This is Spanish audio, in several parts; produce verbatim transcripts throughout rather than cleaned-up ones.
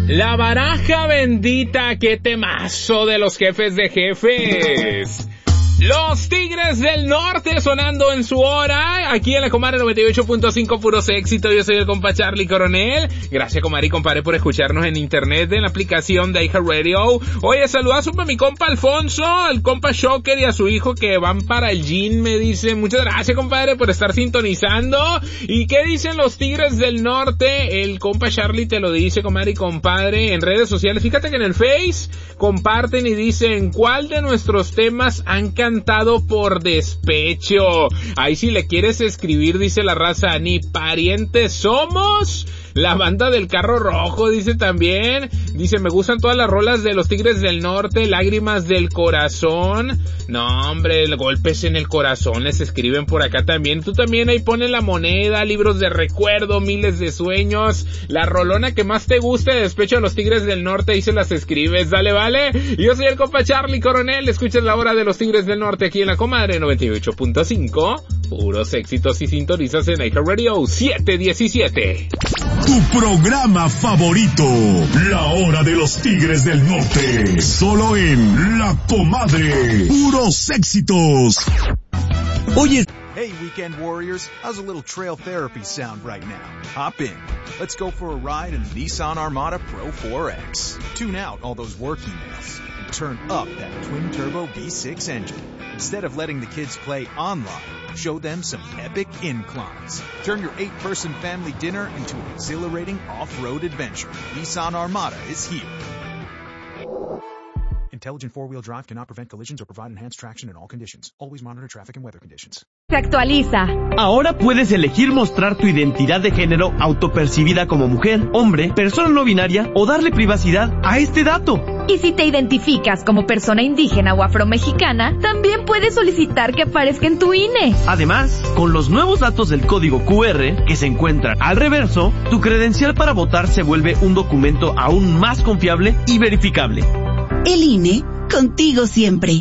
La baraja bendita, qué temazo de los jefes de jefes. Los Tigres del Norte sonando en su hora, aquí en la Comadre noventa y ocho punto cinco, puros éxitos. Yo soy el compa Charlie Coronel. Gracias, comadre y compadre, por escucharnos en internet, en la aplicación de iHeartRadio. Oye, saludazo para mi compa Alfonso, al compa Shocker y a su hijo que van para el gym, me dice. Muchas gracias, compadre, por estar sintonizando. ¿Y qué dicen los Tigres del Norte? El compa Charlie te lo dice, comadre y compadre, en redes sociales. Fíjate que en el Face comparten y dicen, ¿cuál de nuestros temas han cantado por despecho? Ahí si le quieres escribir, dice la raza, ni parientes somos. La banda del carro rojo, dice también. Dice, me gustan todas las rolas de los Tigres del Norte, lágrimas del corazón. No, hombre, golpes en el corazón, les escriben por acá también. Tú también ahí pones la moneda, libros de recuerdo, miles de sueños. La rolona que más te guste de despecho de los Tigres del Norte, ahí se las escribes, dale, vale. Yo soy el compa Charlie Coronel, escuchas la hora de los Tigres del Norte aquí en la Comadre noventa y ocho punto cinco. Puros éxitos y sintonizas en iHeartRadio siete diecisiete. Tu programa favorito, la hora de los Tigres del Norte, solo en La Comadre, puros éxitos. Oye, hey weekend warriors, how's a little trail therapy sound right now? Hop in. Let's go for a ride in the Nissan Armada Pro four X. Tune out all those work emails and turn up that twin-turbo V six engine. Instead of letting the kids play online, show them some epic inclines. Turn your eight-person family dinner into an exhilarating off-road adventure. Nissan Armada is here. Intelligent four-wheel drive cannot prevent collisions or provide enhanced traction in all conditions. Always monitor traffic and weather conditions. Se actualiza. Ahora puedes elegir mostrar tu identidad de género autopercibida como mujer, hombre, persona no binaria o darle privacidad a este dato. Y si te identificas como persona indígena o afromexicana, también puedes solicitar que aparezca en tu I N E. Además, con los nuevos datos del código Q R que se encuentran al reverso, tu credencial para votar se vuelve un documento aún más confiable y verificable. El I N E, contigo siempre.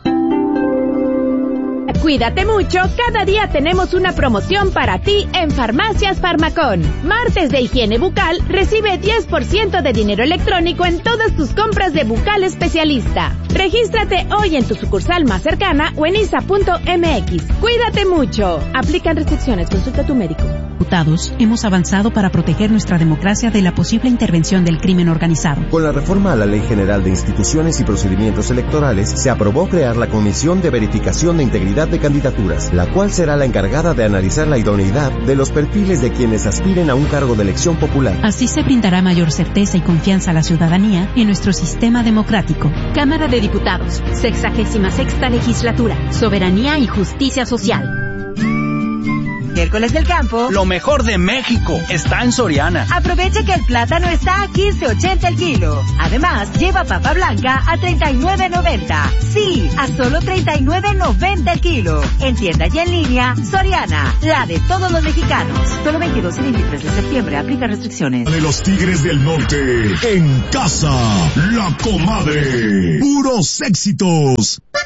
Cuídate mucho, cada día tenemos una promoción para ti en Farmacias Farmacón. Martes de higiene bucal, recibe diez por ciento de dinero electrónico en todas tus compras de Bucal Especialista. Regístrate hoy en tu sucursal más cercana o en I S A punto M X. Cuídate mucho. Aplican restricciones, consulta a tu médico. Diputados, hemos avanzado para proteger nuestra democracia de la posible intervención del crimen organizado. Con la reforma a la Ley General de Instituciones y Procedimientos Electorales, se aprobó crear la Comisión de Verificación de Integridad de Candidaturas, la cual será la encargada de analizar la idoneidad de los perfiles de quienes aspiren a un cargo de elección popular. Así se brindará mayor certeza y confianza a la ciudadanía en nuestro sistema democrático. Cámara de Diputados, sexagésima sexta legislatura, soberanía y justicia social. Miércoles del Campo. Lo mejor de México está en Soriana. Aprovecha que el plátano está a quince ochenta el kilo. Además, lleva papa blanca a treinta y nueve noventa. Sí, a solo treinta y nueve noventa el kilo. En tienda y en línea, Soriana, la de todos los mexicanos. Solo veintidós y veintitrés de septiembre, aplica restricciones. De los Tigres del Norte, en casa, La Comadre, puros éxitos.